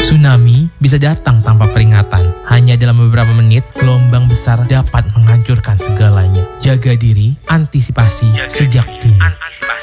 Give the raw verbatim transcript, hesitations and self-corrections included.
Tsunami bisa datang tanpa peringatan. Hanya dalam beberapa menit, gelombang besar dapat menghancurkan segalanya. Jaga diri, antisipasi sejak dini.